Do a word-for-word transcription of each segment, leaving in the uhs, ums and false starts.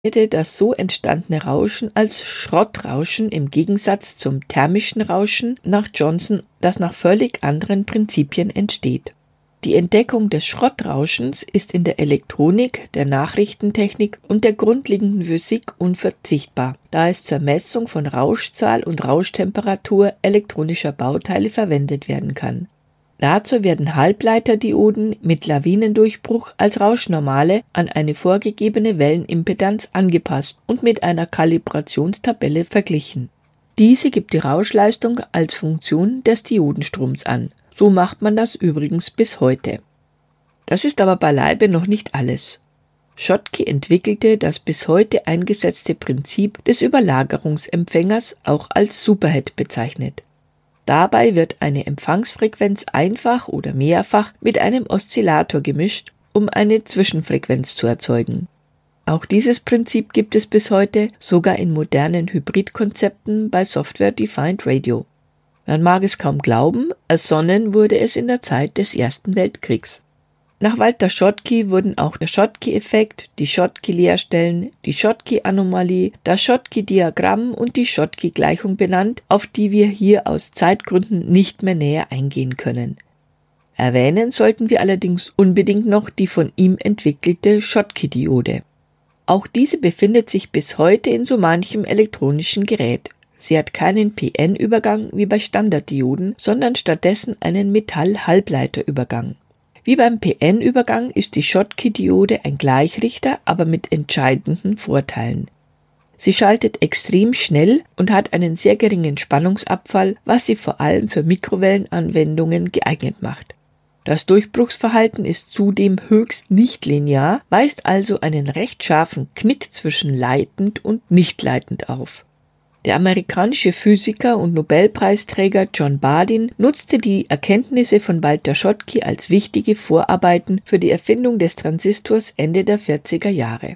das so entstandene Rauschen als Schrottrauschen im Gegensatz zum thermischen Rauschen nach Johnson, das nach völlig anderen Prinzipien entsteht. Die Entdeckung des Schrottrauschens ist in der Elektronik, der Nachrichtentechnik und der grundlegenden Physik unverzichtbar, da es zur Messung von Rauschzahl und Rauschtemperatur elektronischer Bauteile verwendet werden kann. Dazu werden Halbleiterdioden mit Lawinendurchbruch als Rauschnormale an eine vorgegebene Wellenimpedanz angepasst und mit einer Kalibrationstabelle verglichen. Diese gibt die Rauschleistung als Funktion des Diodenstroms an. So macht man das übrigens bis heute. Das ist aber beileibe noch nicht alles. Schottky entwickelte das bis heute eingesetzte Prinzip des Überlagerungsempfängers, auch als Superhet bezeichnet. Dabei wird eine Empfangsfrequenz einfach oder mehrfach mit einem Oszillator gemischt, um eine Zwischenfrequenz zu erzeugen. Auch dieses Prinzip gibt es bis heute, sogar in modernen Hybridkonzepten bei Software-Defined Radio. Man mag es kaum glauben, ersonnen wurde es in der Zeit des Ersten Weltkriegs. Nach Walter Schottky wurden auch der Schottky-Effekt, die Schottky-Leerstellen, die Schottky-Anomalie, das Schottky-Diagramm und die Schottky-Gleichung benannt, auf die wir hier aus Zeitgründen nicht mehr näher eingehen können. Erwähnen sollten wir allerdings unbedingt noch die von ihm entwickelte Schottky-Diode. Auch diese befindet sich bis heute in so manchem elektronischen Gerät. Sie hat keinen P N-Übergang wie bei Standarddioden, sondern stattdessen einen Metall-Halbleiterübergang. Wie beim P N-Übergang ist die Schottky-Diode ein Gleichrichter, aber mit entscheidenden Vorteilen. Sie schaltet extrem schnell und hat einen sehr geringen Spannungsabfall, was sie vor allem für Mikrowellenanwendungen geeignet macht. Das Durchbruchsverhalten ist zudem höchst nichtlinear, weist also einen recht scharfen Knick zwischen leitend und nicht leitend auf. Der amerikanische Physiker und Nobelpreisträger John Bardeen nutzte die Erkenntnisse von Walter Schottky als wichtige Vorarbeiten für die Erfindung des Transistors Ende der vierziger Jahre.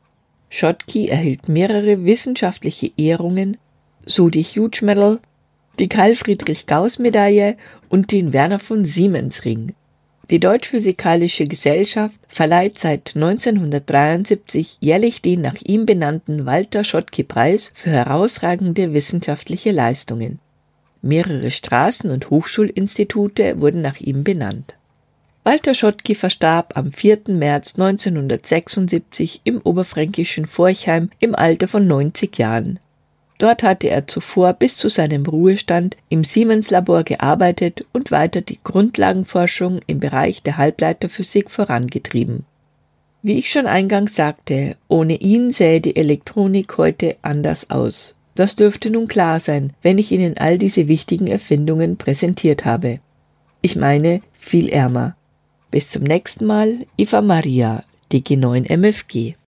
Schottky erhielt mehrere wissenschaftliche Ehrungen, so die Hughes Medal, die Carl-Friedrich-Gauß-Medaille und den Werner-von-Siemens-Ring. Die Deutsch-Physikalische Gesellschaft verleiht seit neunzehnhundertdreiundsiebzig jährlich den nach ihm benannten Walter-Schottky-Preis für herausragende wissenschaftliche Leistungen. Mehrere Straßen- und Hochschulinstitute wurden nach ihm benannt. Walter Schottky verstarb am vierten März neunzehnhundertsechsundsiebzig im oberfränkischen Forchheim im Alter von neunzig Jahren. Dort hatte er zuvor bis zu seinem Ruhestand im Siemens-Labor gearbeitet und weiter die Grundlagenforschung im Bereich der Halbleiterphysik vorangetrieben. Wie ich schon eingangs sagte, ohne ihn sähe die Elektronik heute anders aus. Das dürfte nun klar sein, wenn ich Ihnen all diese wichtigen Erfindungen präsentiert habe. Ich meine, viel ärmer. Bis zum nächsten Mal, Eva Maria, D G neun M F G.